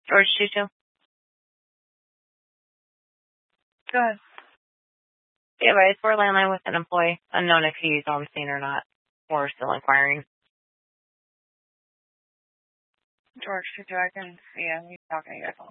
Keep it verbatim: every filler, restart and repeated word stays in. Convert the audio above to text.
George two two. Go ahead. Yeah, but it's for a landline with an employee. Unknown if he's on the scene or not. We're still inquiring. George two two, I can see him. He's talking to you.